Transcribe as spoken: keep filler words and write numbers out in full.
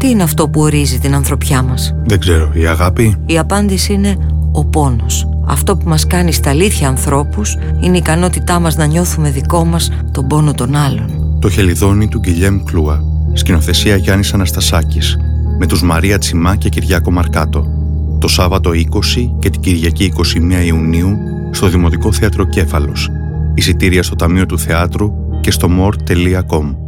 Τι είναι αυτό που ορίζει την ανθρωπιά μας? Δεν ξέρω, η αγάπη? Η απάντηση είναι ο πόνος. Αυτό που μας κάνει στα αλήθεια ανθρώπους είναι η ικανότητά μας να νιώθουμε δικό μας τον πόνο των άλλων. Το Χελιδόνι του Γκυλιέμ Κλούα. Σκηνοθεσία Γιάννης Αναστασάκης. Με τους Μαρία Τσιμά και Κυριάκο Μαρκάτο. Το Σάββατο είκοσι και την Κυριακή είκοσι μία Ιουνίου στο Δημοτικό Θέατρο Κέφαλος. Εισιτήρια στο Ταμείο του Θεάτρου και στο more τελεία com.